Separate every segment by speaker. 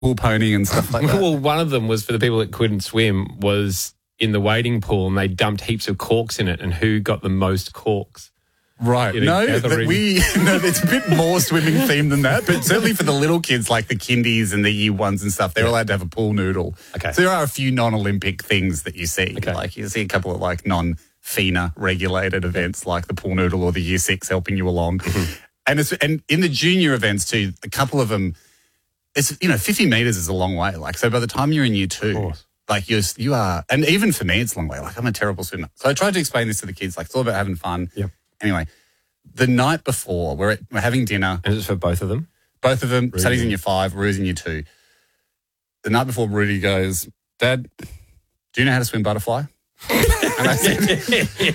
Speaker 1: pool pony and stuff like that.
Speaker 2: Well, one of them was for the people that couldn't swim was in the wading pool and they dumped heaps of corks in it and who got the most corks.
Speaker 1: Right. No, it's a bit more swimming themed than that, but certainly for the little kids like the kindies and the year ones and stuff, they're allowed to have a pool noodle.
Speaker 2: Okay.
Speaker 1: So there are a few non-Olympic things that you see.
Speaker 2: Okay.
Speaker 1: Like you see a couple of like non-FINA regulated events like the pool noodle or the year 6 helping you along. Mm-hmm. And in the junior events too, a couple of them, it's 50 metres is a long way. Like, so by the time you're in year 2, like you are, and even for me, it's a long way. Like I'm a terrible swimmer. So I tried to explain this to the kids, like it's all about having fun.
Speaker 2: Yep.
Speaker 1: Anyway, the night before, we're having dinner.
Speaker 2: And it's for both of them?
Speaker 1: Both of them. Sadie's in year 5, Rudy's in year 2. The night before, Rudy goes, Dad, do you know how to swim butterfly? And I said,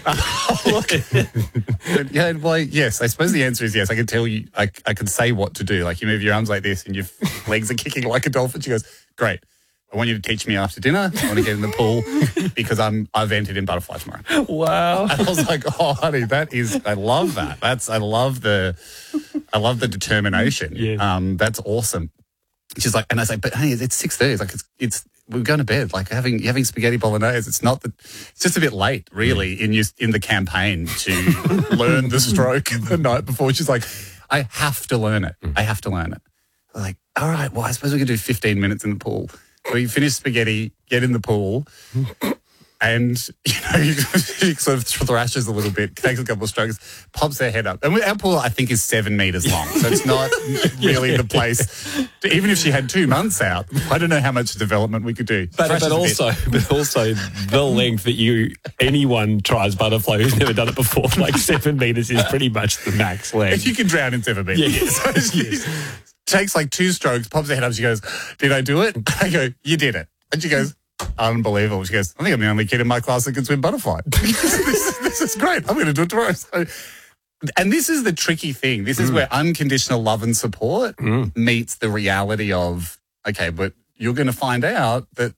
Speaker 1: look. Yeah, well, yes, I suppose the answer is yes. I can tell you, I can say what to do. Like you move your arms like this and your legs are kicking like a dolphin. She goes, great. I want you to teach me after dinner. I want to get in the pool because I've entered in butterfly tomorrow.
Speaker 2: Wow.
Speaker 1: And I was like, oh, honey, I love that. I love the determination.
Speaker 2: Yeah.
Speaker 1: That's awesome. She's like, and I was like, but hey, it's 6:30. It's like, we're going to bed. Like having spaghetti bolognese. It's just a bit late, really, in the campaign to learn the stroke the night before. She's like, I have to learn it. I have to learn it. I'm like, all right, well, I suppose we could do 15 minutes in the pool. We finish spaghetti, get in the pool, and, he sort of thrashes a little bit, takes a couple of strokes, pops their head up. And our pool, I think, is 7 metres long, so it's not really the place. Even if she had 2 months out, I don't know how much development we could do.
Speaker 2: But also the length that anyone tries butterfly who's never done it before, like 7 metres is pretty much the max length.
Speaker 1: If you can drown in 7 metres.
Speaker 2: Yeah.
Speaker 1: So she takes like 2 strokes, pops her head up, she goes, did I do it? I go, you did it. And she goes, unbelievable. She goes, I think I'm the only kid in my class that can swim butterfly. This is great. I'm going to do it tomorrow. So, and this is the tricky thing. This is where unconditional love and support meets the reality of, okay, but you're going to find out that,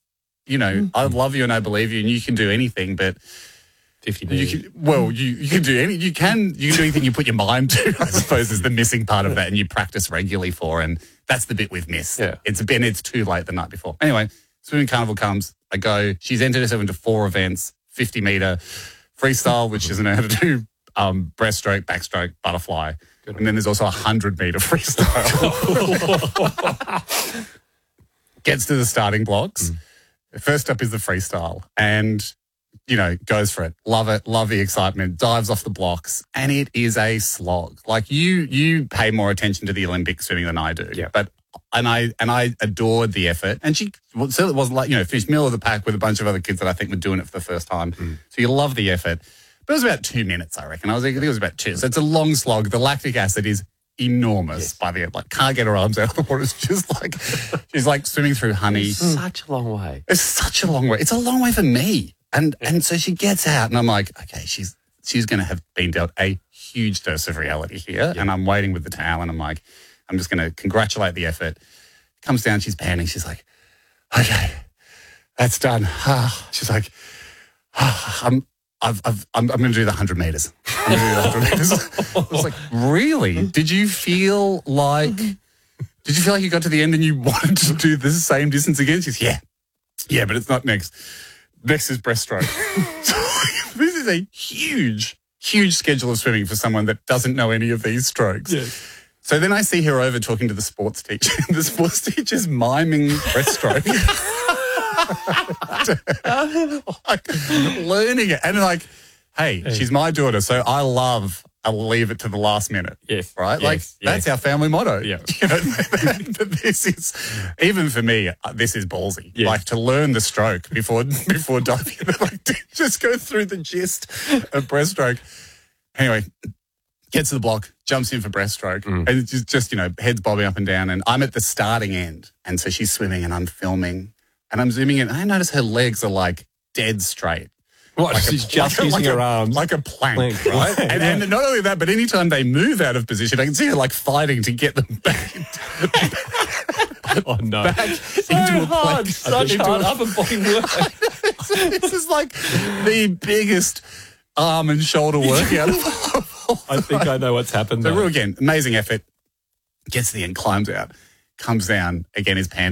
Speaker 1: I love you and I believe you and you can do anything, but
Speaker 2: 50
Speaker 1: you can do anything you put your mind to, I suppose, is the missing part of that, and you practice regularly for, and that's the bit we've missed.
Speaker 2: Yeah.
Speaker 1: It's too late the night before. Anyway, swimming carnival comes, I go, she's entered herself into 4 events, 50 metre freestyle, which doesn't know how to do breaststroke, backstroke, butterfly. Good. And then there's also 100 metre freestyle. Gets to the starting blocks. First up is the freestyle, and goes for it. Love it. Love the excitement. Dives off the blocks. And it is a slog. Like you pay more attention to the Olympic swimming than I do.
Speaker 2: Yeah.
Speaker 1: But I adored the effort. And she certainly wasn't like, finished middle of the pack with a bunch of other kids that I think were doing it for the first time. So you love the effort. But it was about 2 minutes, I reckon. I think it was about 2. So it's a long slog. The lactic acid is enormous by the end. Like, can't get her arms out of the water. It's just like, she's like swimming through honey.
Speaker 2: Such a long way.
Speaker 1: It's such a long way. It's a long way for me. And so she gets out and I'm like, okay, she's going to have been dealt a huge dose of reality here. Yeah. And I'm waiting with the towel and I'm like, I'm just going to congratulate the effort. Comes down, she's panting. She's like, okay, that's done. She's like, I'm going to do the 100 metres. I'm going to do the 100 metres. I was like, really? Did you feel like you got to the end and you wanted to do the same distance again? She's yeah, but it's not next. Next is breaststroke. So this is a huge schedule of swimming for someone that doesn't know any of these strokes.
Speaker 2: Yes.
Speaker 1: So then I see her over talking to the sports teacher. The sports teacher's miming breaststroke. Like, learning it. And like, hey, she's my daughter, so I'll leave it to the last minute.
Speaker 2: Yes.
Speaker 1: Right? Like, that's our family motto.
Speaker 2: Yeah.
Speaker 1: This is, even for me, this is ballsy.
Speaker 2: Yeah.
Speaker 1: Like, to learn the stroke before diving, like, just go through the gist of breaststroke. Anyway, gets to the block, jumps in for breaststroke, and it's just, heads bobbing up and down. And I'm at the starting end. And so she's swimming and I'm filming and I'm zooming in. And I notice her legs are like dead straight.
Speaker 2: What?
Speaker 1: Like
Speaker 2: She's just using her arms.
Speaker 1: Like a plank, right? And not only that, but anytime they move out of position, I can see her like fighting to get them back.
Speaker 2: Oh, no.
Speaker 1: Back
Speaker 2: so
Speaker 1: into a
Speaker 2: hard.
Speaker 1: plank.
Speaker 2: Such hard upper body work.
Speaker 1: This is like the biggest arm and shoulder workout of all
Speaker 2: I think I know what's happened.
Speaker 1: So, again, amazing effort. Gets to the end, climbs out. comes down, again, his pants